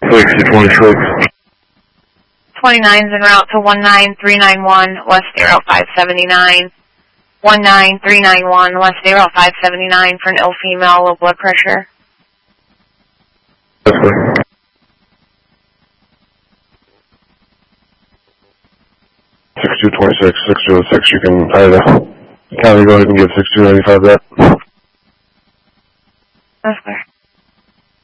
6026. 29's en route to 19391, West Arrow 579. 19391, West Arrow 579 for an ill female, low blood pressure. That's good. 6226, 606, you can either county go ahead and give 6295 that. That's clear.